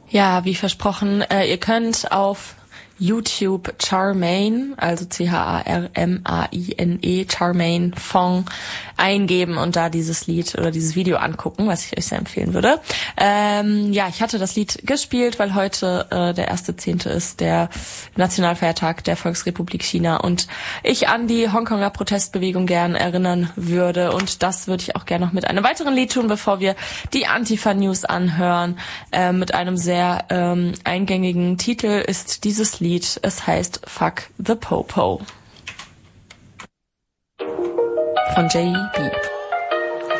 Ja, wie versprochen, ihr könnt auf YouTube Charmaine, also Charmaine, Charmaine Fong eingeben und da dieses Lied oder dieses Video angucken, was ich euch sehr empfehlen würde. Ich hatte das Lied gespielt, weil heute der 1.10. ist, der Nationalfeiertag der Volksrepublik China und ich an die Hongkonger Protestbewegung gern erinnern würde. Und das würde ich auch gerne noch mit einem weiteren Lied tun, bevor wir die Antifa-News anhören. Mit einem sehr eingängigen Titel ist dieses Lied. Es heißt Fuck the Popo von JB.